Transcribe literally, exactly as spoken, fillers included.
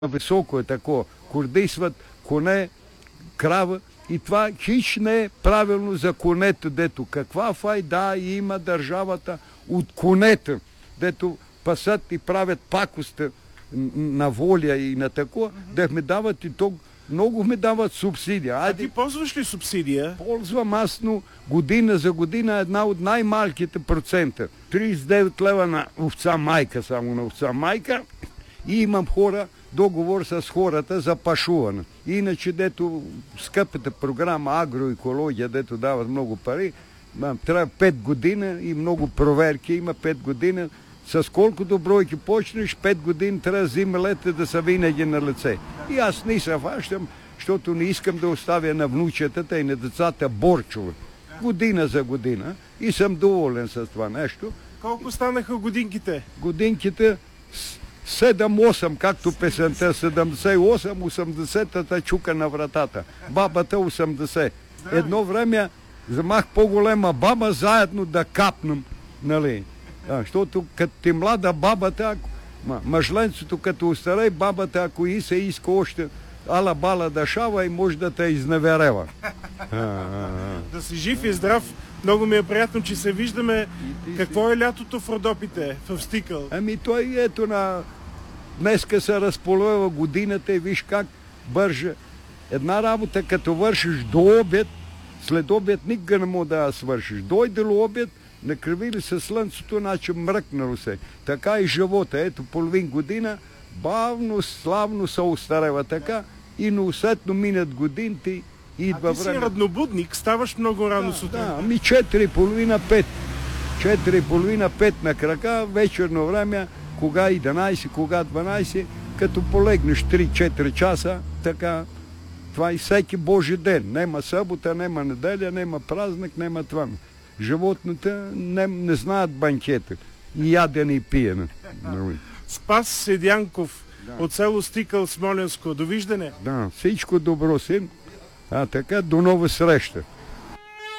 Високо е тако, курдисват коне, крава и това хич не е правилно за конето, дето каква файда има държавата от конета, дето пасат и правят пакоста на воля и на тако, да ме дават и то, много ме дават субсидия. А ти ползваш ли субсидия? Ползвам аз, но година за година една от най-малките процента. тридесет и девет лева на овца майка, само на овца майка, и имам хора, договор с хората за пашуване. Иначе, дето скъпата програма агроекология, дето дават много пари, трябва пет години и много проверки, има пет години. С колкото бройки почнеш, пет години трябва да взима лета да са винаги на лице. И аз не се фащам, защото не искам да оставя на внучетата и на децата борчове. Година за година. И съм доволен с това нещо. Колко станаха годинките? Годинките седем-осем, както песента, седемдесет и осем, осемдесетата чука на вратата. Бабата осемдесет. Едно време замах по-голема баба, заедно да капнем, нали? А, защото като ти млада бабата, мъжленцето като остарей, бабата, ако и се иска още ала-бала да шава и може да те изневерева. Да си жив и здрав. Много ми е приятно, че се виждаме. Какво е лятото в Родопите, в Стикъл? Ами той ето на... Днеска се разполова годината и виж как бърже. Една работа, като вършиш до обед, след обед никога не мога да я свършиш. Дойде ли обед, накривили се слънцето, значи мръкнало се. Така и живота. Ето половин година, бавно, славно се остарева така и неусетно минат годините. Идва а ти време. си раднобудник, ставаш много рано да, сутрин. Да, ами четири и половина, пет. четири и половина, пет на крака, вечерно време, кога единайсет, кога дванайсет, като полегнеш три-четири часа, така, това и всеки Божи ден. Нема събота, нема неделя, нема празник, нема това. Животните не, не знаят банкета. И ядене и пиене. Спас Седянков, да, от село Стикъл, Смолянско. Довиждане. Да, всичко добро, син. А така, до нова среща.